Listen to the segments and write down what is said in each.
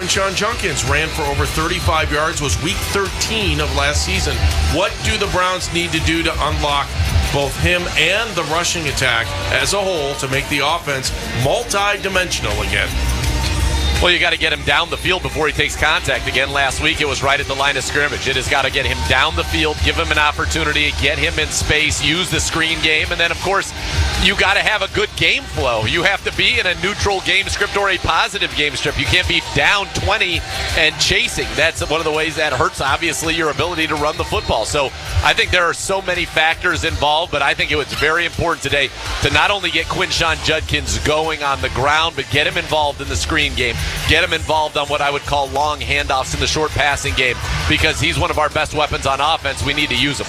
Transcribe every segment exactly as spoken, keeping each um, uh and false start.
Quinshon Judkins ran for over thirty-five yards, was week thirteen of last season. What do the Browns need to do to unlock both him and the rushing attack as a whole to make the offense multi-dimensional again? Well, you got to get him down the field before he takes contact again. Last week, it was right at the line of scrimmage. It has got to get him down the field, give him an opportunity, get him in space, use the screen game, and then, of course, you got to have a good game flow. You have to be in a neutral game script or a positive game script. You can't be down twenty and chasing. That's one of the ways that hurts, obviously, your ability to run the football. So I think there are so many factors involved, but I think it was very important today to not only get Quinshon Judkins going on the ground, but get him involved in the screen game. Get him involved on what I would call long handoffs in the short passing game, because he's one of our best weapons on offense. We need to use him.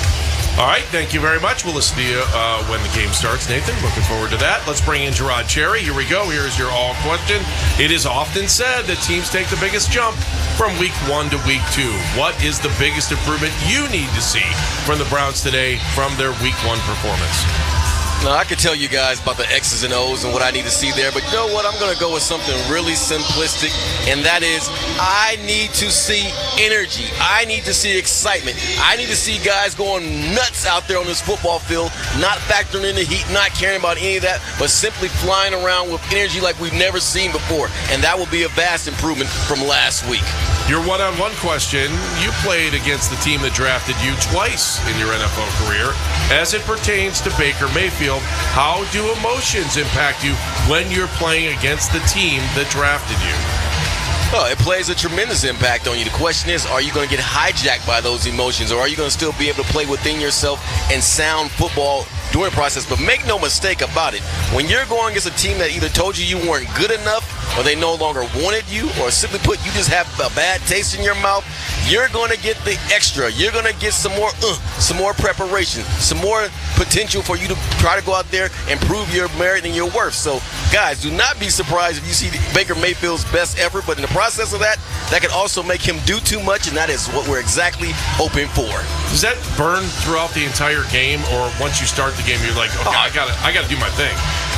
All right, thank you very much. We'll listen to you uh, when the game starts, Nathan. Looking forward to that. Let's bring in Gerard Cherry. Here we go. Here's your all question. It is often said that teams take the biggest jump from week one to week two. What is the biggest improvement you need to see from the Browns today from their week one performance? Now, I could tell you guys about the X's and O's and what I need to see there, but you know what? I'm going to go with something really simplistic, and that is I need to see energy. I need to see excitement. I need to see guys going nuts out there on this football field, not factoring in the heat, not caring about any of that, but simply flying around with energy like we've never seen before, and that will be a vast improvement from last week. Your one-on-one question, you played against the team that drafted you twice in your N F L career. As it pertains to Baker Mayfield, how do emotions impact you when you're playing against the team that drafted you? Well, it plays a tremendous impact on you. The question is, are you going to get hijacked by those emotions, or are you going to still be able to play within yourself and sound football during the process? But make no mistake about it, when you're going against a team that either told you you weren't good enough, or they no longer wanted you, or simply put, you just have a bad taste in your mouth, you're going to get the extra. You're going to get some more uh, some more preparation, some more potential for you to try to go out there and prove your merit and your worth. So, guys, do not be surprised if you see Baker Mayfield's best effort, but in the process of that, that can also make him do too much, and that is what we're exactly hoping for. Does that burn throughout the entire game, or once you start the game, you're like, okay, oh, I gotta, I gotta do my thing?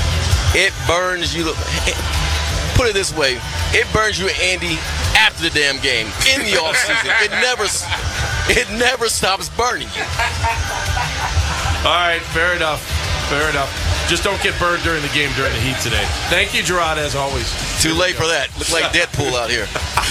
It burns you. Put it this way, it burns you, Andy, after the damn game, in the offseason. It never, it never stops burning you. All right, fair enough, fair enough. Just don't get burned during the game during the heat today. Thank you, Gerard, as always. Too late for that. Look like Deadpool out here.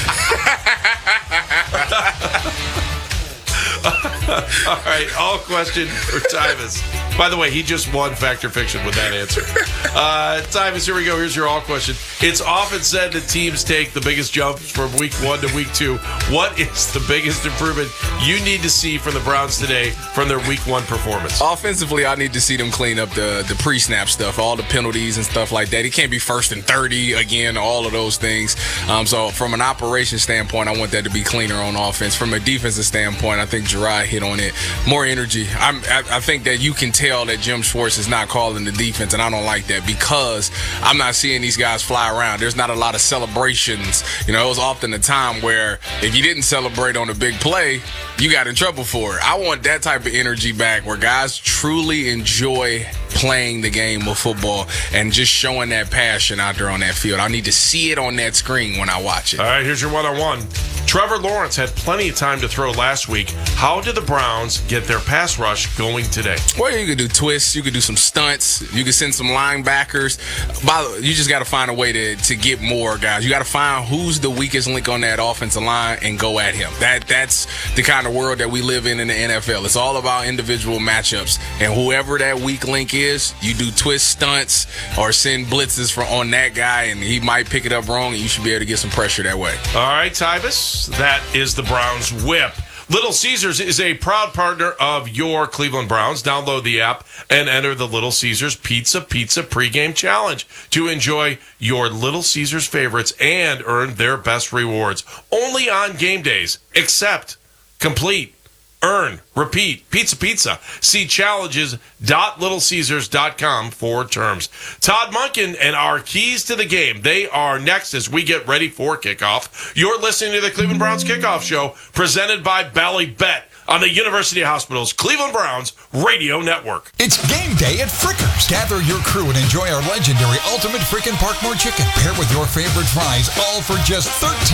All right, all question for Tyvis. By the way, he just won Fact or Fiction with that answer. Uh, Tyvis, here we go. Here's your all question. It's often said that teams take the biggest jumps from week one to week two. What is the biggest improvement you need to see from the Browns today from their week one performance? Offensively, I need to see them clean up the, the pre-snap stuff, all the penalties and stuff like that. It can't be first and thirty again, all of those things. Um, so from an operation standpoint, I want that to be cleaner on offense. From a defensive standpoint, I think Gerard hit on it. More energy. I'm, I, I think that you can tell that Jim Schwartz is not calling the defense, and I don't like that because I'm not seeing these guys fly around. There's not a lot of celebrations. You know, it was often a time where if you didn't celebrate on a big play, you got in trouble for it. I want that type of energy back where guys truly enjoy playing the game of football and just showing that passion out there on that field. I need to see it on that screen when I watch it. All right, here's your one-on-one. Trevor Lawrence had plenty of time to throw last week. How did the Browns get their pass rush going today? Well, you could do twists. You could do some stunts. You could send some linebackers. By the way, you just got to find a way to, to get more guys. You got to find who's the weakest link on that offensive line and go at him. That That's the kind of world that we live in in the N F L. It's all about individual matchups. And whoever that weak link is, you do twist stunts or send blitzes for, on that guy, and he might pick it up wrong, and you should be able to get some pressure that way. All right, Tyvis. That is the Browns whip. Little Caesars is a proud partner of your Cleveland Browns. Download the app and enter the Little Caesars Pizza Pizza pregame challenge to enjoy your Little Caesars favorites and earn their best rewards. Only on game days. Accept, complete, earn, repeat, pizza pizza. See challenges dot little caesars dot com for terms. Todd Monken and our keys to the game. They are next as we get ready for kickoff. You're listening to the Cleveland Browns Kickoff Show presented by Bally Bet on the University Hospital's Cleveland Browns Radio Network. It's game day at Frickers. Gather your crew and enjoy our legendary Ultimate Frickin' Parkmore Chicken. Pair with your favorite fries, all for just thirteen